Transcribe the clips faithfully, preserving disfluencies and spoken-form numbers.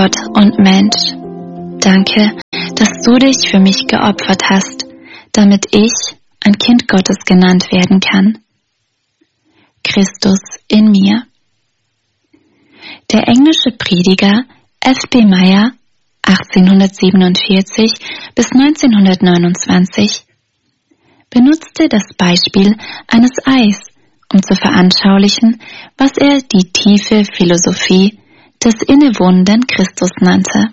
Gott und Mensch. Danke, dass du dich für mich geopfert hast, damit ich ein Kind Gottes genannt werden kann. Christus in mir. Der englische Prediger F B Meyer achtzehnhundertsiebenundvierzig bis neunzehnhundertneunundzwanzig benutzte das Beispiel eines Eis, um zu veranschaulichen, was er die tiefe Philosophie des innewohnenden Christus nannte.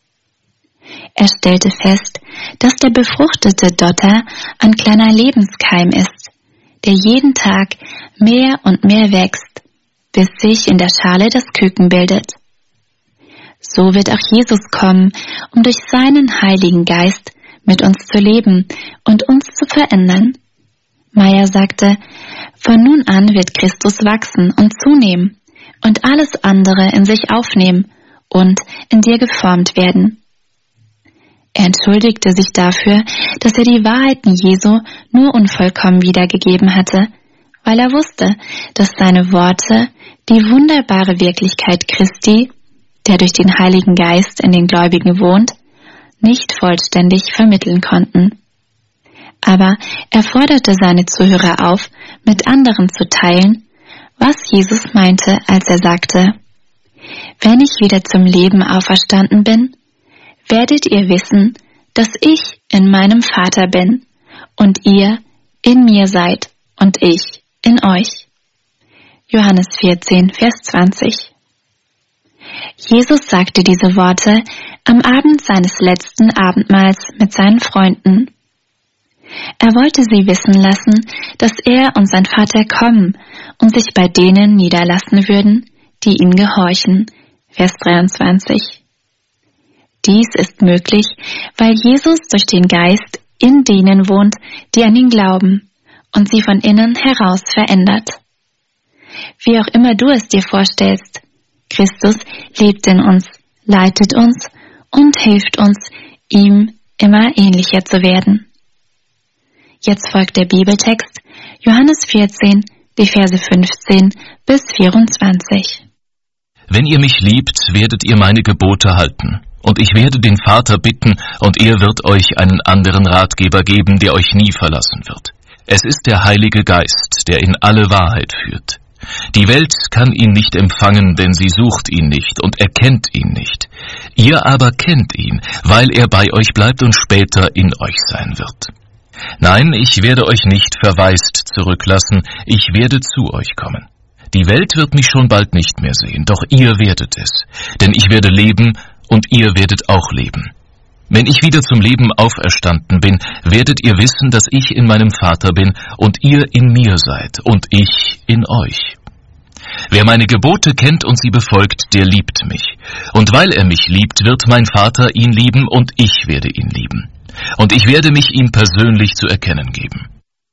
Er stellte fest, dass der befruchtete Dotter ein kleiner Lebenskeim ist, der jeden Tag mehr und mehr wächst, bis sich in der Schale das Küken bildet. So wird auch Jesus kommen, um durch seinen Heiligen Geist mit uns zu leben und uns zu verändern. Meyer sagte, von nun an wird Christus wachsen und zunehmen und alles andere in sich aufnehmen und in dir geformt werden. Er entschuldigte sich dafür, dass er die Wahrheiten Jesu nur unvollkommen wiedergegeben hatte, weil er wusste, dass seine Worte die wunderbare Wirklichkeit Christi, der durch den Heiligen Geist in den Gläubigen wohnt, nicht vollständig vermitteln konnten. Aber er forderte seine Zuhörer auf, mit anderen zu teilen, was Jesus meinte, als er sagte, wenn ich wieder zum Leben auferstanden bin, werdet ihr wissen, dass ich in meinem Vater bin und ihr in mir seid und ich in euch. Johannes vierzehn, Vers zwanzig. Jesus sagte diese Worte am Abend seines letzten Abendmahls mit seinen Freunden. Er wollte sie wissen lassen, dass er und sein Vater kommen und sich bei denen niederlassen würden, die ihm gehorchen. Vers dreiundzwanzig. Dies ist möglich, weil Jesus durch den Geist in denen wohnt, die an ihn glauben und sie von innen heraus verändert. Wie auch immer du es dir vorstellst, Christus lebt in uns, leitet uns und hilft uns, ihm immer ähnlicher zu werden. Jetzt folgt der Bibeltext, Johannes vierzehn, die Verse fünfzehn bis vierundzwanzig. Wenn ihr mich liebt, werdet ihr meine Gebote halten. Und ich werde den Vater bitten, und er wird euch einen anderen Ratgeber geben, der euch nie verlassen wird. Es ist der Heilige Geist, der in alle Wahrheit führt. Die Welt kann ihn nicht empfangen, denn sie sucht ihn nicht und erkennt ihn nicht. Ihr aber kennt ihn, weil er bei euch bleibt und später in euch sein wird. Nein, ich werde euch nicht verwaist zurücklassen, ich werde zu euch kommen. Die Welt wird mich schon bald nicht mehr sehen, doch ihr werdet es, denn ich werde leben und ihr werdet auch leben. Wenn ich wieder zum Leben auferstanden bin, werdet ihr wissen, dass ich in meinem Vater bin und ihr in mir seid und ich in euch. Wer meine Gebote kennt und sie befolgt, der liebt mich. Und weil er mich liebt, wird mein Vater ihn lieben und ich werde ihn lieben. Und ich werde mich ihm persönlich zu erkennen geben.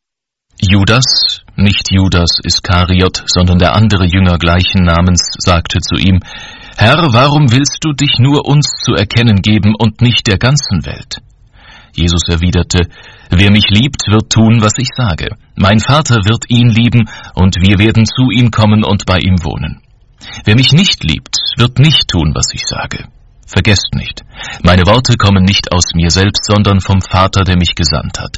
Judas, nicht Judas Iskariot, sondern der andere Jünger gleichen Namens, sagte zu ihm, Herr, warum willst du dich nur uns zu erkennen geben und nicht der ganzen Welt? Jesus erwiderte, wer mich liebt, wird tun, was ich sage. Mein Vater wird ihn lieben, und wir werden zu ihm kommen und bei ihm wohnen. Wer mich nicht liebt, wird nicht tun, was ich sage. Vergesst nicht, meine Worte kommen nicht aus mir selbst, sondern vom Vater, der mich gesandt hat.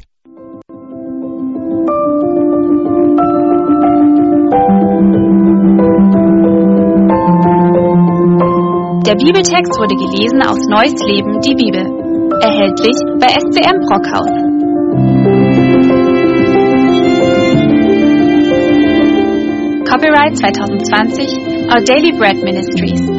Der Bibeltext wurde gelesen aus Neues Leben, die Bibel. Erhältlich bei S C M Brockhaus. Copyright zwanzig zwanzig, Our Daily Bread Ministries.